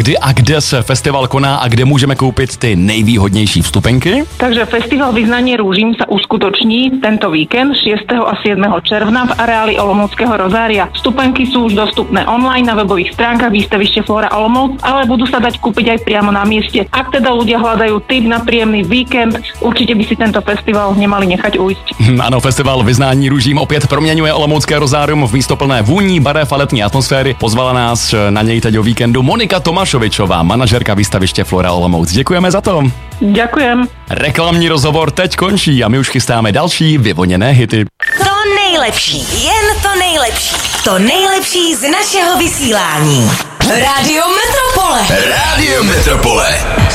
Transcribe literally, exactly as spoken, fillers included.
kdy a kde se festival koná a kde můžeme koupit ty nejvýhodnější vstupenky? Takže festival Vyznanie rúžim sa uskutoční tento víkend šiesteho a siedmeho června v areáli Olomouckého rozária. Vstupenky sú už dostupné online na webových stránkach výstavište Flora Olomouc, ale budú sa dať kúpiť aj priamo na mieste. Ak teda ľudia hľadajú tip na príjemný víkend, určite by si tento festival nemali nechať ujsť. Ano, festival Vyznání růžím opět proměňuje Olomoucké rozárium v místo plné vůní, barev a letní atmosféry. Pozvala nás na něj teď o víkendu Monika Tomášovičová, manažerka výstaviště Flora Olomouc. Děkujeme za to. Ďakujem. Reklamní rozhovor teď končí a my už chystáme další vyvoněné hity. To nejlepší, jen to nejlepší. To nejlepší z našeho vysílání. Rádio Metropole. Rádio Metropole.